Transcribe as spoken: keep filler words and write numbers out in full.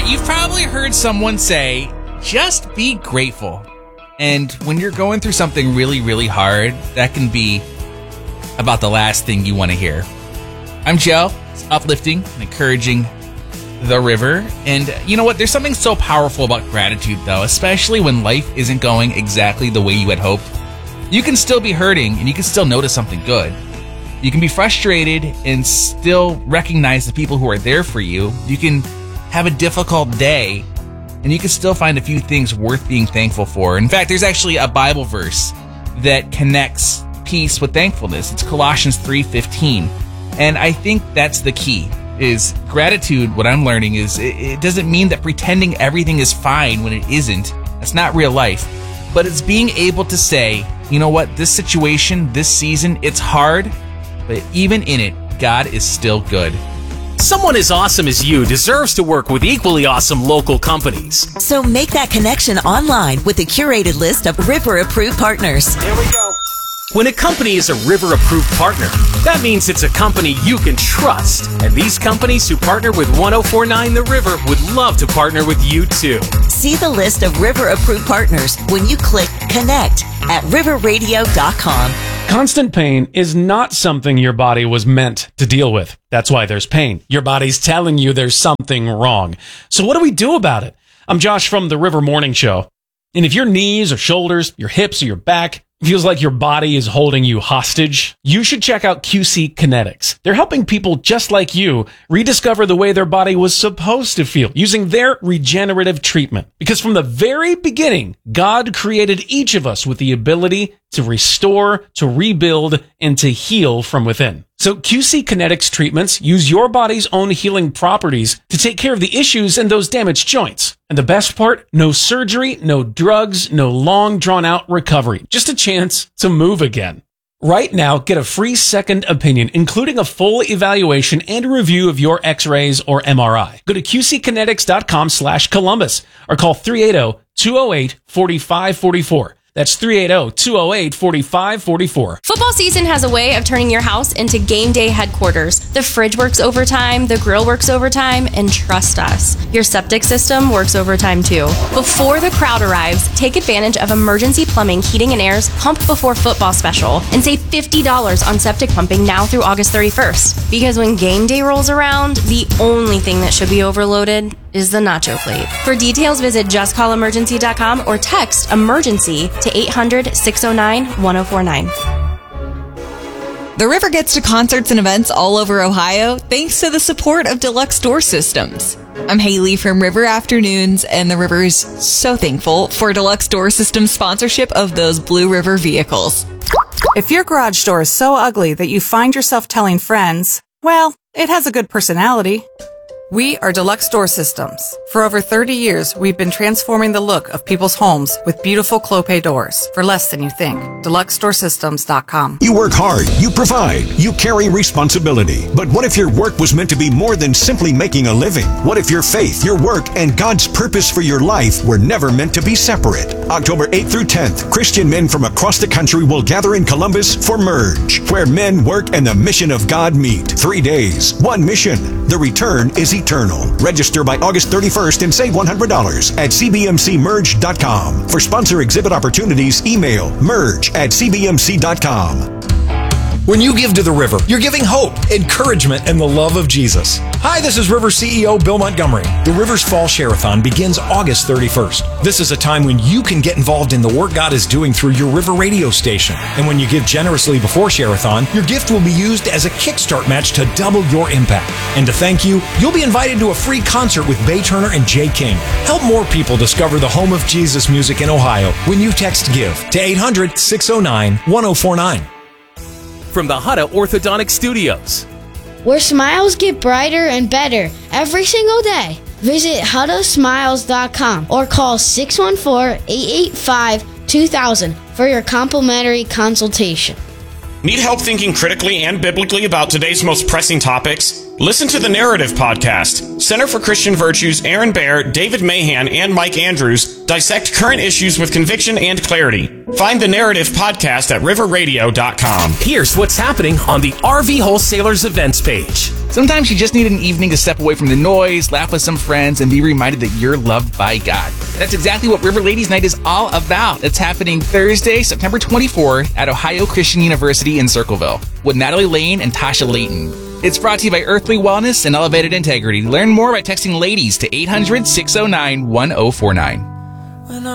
you've probably heard someone say, just be grateful. And when you're going through something really, really hard, that can be about the last thing you want to hear. I'm Joe. It's uplifting and encouraging the river. And you know what? There's something so powerful about gratitude, though, especially when life isn't going exactly the way you had hoped. You can still be hurting and you can still notice something good. You can be frustrated and still recognize the people who are there for you. You can have a difficult day and you can still find a few things worth being thankful for. In fact, there's actually a Bible verse that connects peace with thankfulness. It's Colossians three fifteen. And I think that's the key, is gratitude. What I'm learning is it, it doesn't mean that pretending everything is fine when it isn't. That's not real life. But it's being able to say, you know what, this situation, this season, it's hard, but even in it, God is still good. Someone as awesome as you deserves to work with equally awesome local companies. So make that connection online with the curated list of River-approved partners. Here we go. When a company is a River-approved partner, that means it's a company you can trust. And these companies who partner with one oh four point nine The River would love to partner with you too. See the list of River-approved partners when you click Connect at river radio dot com. Constant pain is not something your body was meant to deal with. That's why there's pain. Your body's telling you there's something wrong. So what do we do about it? I'm Josh from the River Morning Show. And if your knees or shoulders, your hips or your back feels like your body is holding you hostage, you should check out Q C Kinetics. They're helping people just like you rediscover the way their body was supposed to feel using their regenerative treatment. Because from the very beginning, God created each of us with the ability to restore, to rebuild, and to heal from within. So Q C Kinetics treatments use your body's own healing properties to take care of the issues in those damaged joints. And the best part, no surgery, no drugs, no long drawn-out recovery. Just a chance to move again. Right now, get a free second opinion, including a full evaluation and a review of your x-rays or M R I. Go to q c kinetics dot com slash Columbus or call three eight zero, two zero eight, four five four four. That's three eight zero, two zero eight, four five four four. Football season has a way of turning your house into game day headquarters. The fridge works overtime, the grill works overtime, and trust us, your septic system works overtime too. Before the crowd arrives, take advantage of Emergency Plumbing Heating and Air's Pump Before Football special and save fifty dollars on septic pumping now through August thirty-first. Because when game day rolls around, the only thing that should be overloaded is the nacho plate. For details, visit just call emergency dot com or text emergency to eight hundred, six oh nine, one oh four nine. The River gets to concerts and events all over Ohio thanks to the support of Deluxe Door Systems. I'm Haley from River Afternoons, and the River is so thankful for Deluxe Door Systems' sponsorship of those Blue River vehicles. If your garage door is so ugly that you find yourself telling friends, well, it has a good personality. We are Deluxe Door Systems. For over thirty years, we've been transforming the look of people's homes with beautiful Clopay doors for less than you think. deluxe door systems dot com. You work hard, you provide, you carry responsibility. But what if your work was meant to be more than simply making a living? What if your faith, your work, and God's purpose for your life were never meant to be separate? October eighth through tenth, Christian men from across the country will gather in Columbus for Merge, where men, work, and the mission of God meet. Three days, one mission. The return is eternal. Register by August thirty-first and save one hundred dollars at c b m c merge dot com. For sponsor exhibit opportunities, email merge at c b m c dot com. When you give to the River, you're giving hope, encouragement, and the love of Jesus. Hi, this is River C E O Bill Montgomery. The River's Fall Share-a-thon begins August thirty-first. This is a time when you can get involved in the work God is doing through your River radio station. And when you give generously before Share-a-thon, your gift will be used as a kickstart match to double your impact. And to thank you, you'll be invited to a free concert with Bay Turner and Jay King. Help more people discover the home of Jesus music in Ohio when you text GIVE to eight hundred, six oh nine, one oh four nine. From the Hutta Orthodontic Studios, where smiles get brighter and better every single day. Visit hutta smiles dot com or call six one four, eight eight five, two thousand for your complimentary consultation. Need help thinking critically and biblically about today's most pressing topics? Listen to the Narrative Podcast. Center for Christian Virtues, Aaron Baer, David Mahan, and Mike Andrews dissect current issues with conviction and clarity. Find the Narrative Podcast at river radio dot com. Here's what's happening on the R V Wholesalers events page. Sometimes you just need an evening to step away from the noise, laugh with some friends, and be reminded that you're loved by God. That's exactly what River Ladies Night is all about. It's happening Thursday, September twenty-fourth at Ohio Christian University in Circleville with Natalie Lane and Tasha Layton. It's brought to you by Earthly Wellness and Elevated Integrity. Learn more by texting LADIES to eight hundred, six oh nine, one oh four nine.